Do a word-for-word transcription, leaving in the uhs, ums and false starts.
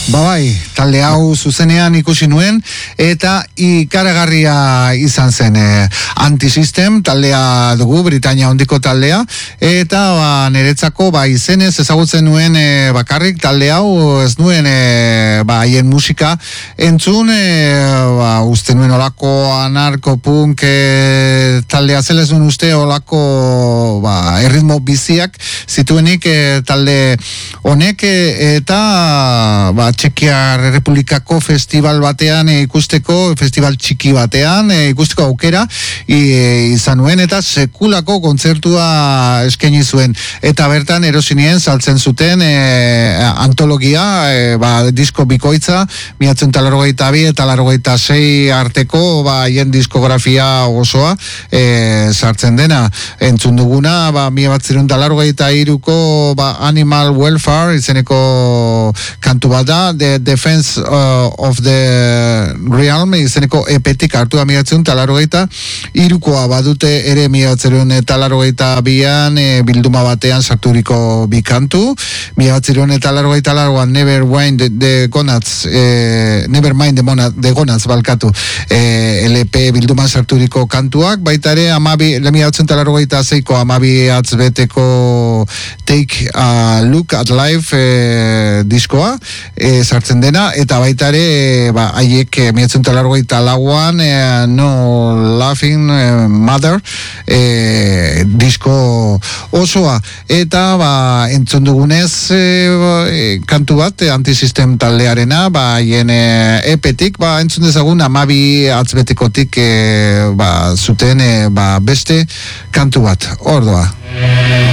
Ba bai, talde hau zuzenean ikusi nuen eta ikaragarria izan zen. e, Antisystem taldea dugu, Britania hondiko taldea, eta ba, niretzako ba, izenez ezagutzen nuen e, bakarrik talde hau, ez nuen e, ba, haien musika entzun, e, ba, uste nuen olako anarko-punk e, taldea zela, ez nuen uste olako ba, erritmo biziak zituenik e, talde honek, e, eta ba, Txekiar Republikako festival batean e, ikusteko, festival txiki batean e, ikusteko aukera e, izan nuen, eta sekulako kontzertua eskaini zuen, eta bertan erosinien saltzen zuten e, antologia, e, ba, disko bikoitza, miatzen talarrogeita bi eta talarrogeita sei arteko ba, hien diskografia osoa e, sartzen dena, entzun duguna ba, mila bat zirun talarrogeita iruko ba, Animal Welfare izeneko kantu bat da, The Defense uh, of the Realm izeneko epetik hartu da miratzen talarrogeita irukoa badute ere miratzen talarrogeita bian e, bilduma batean sarturiko bi kantu, miratzen talarrogeita largoan Never Mind the, the Gonads e, Never Mind the, Mona, the Gonads balkatu e, L P bilduman sarturiko kantuak, baita ere amabi, miratzen talarrogeita zeiko amabi atzbeteko Take a Look at Life e, diskoa e, sartzen dena, eta baita ere ba, haiek e, miratzen talarrogeita lauan e, No Laughing e, Mother e, disko osoa, eta ba, entzun dugunez e, e, kantu bat e, Antisystem taldearena, ba, haien e, epetik, ba, entzun dezagun amabi atzbetekotik e, ba, zuten e, ba, beste kantu bat, ordoa.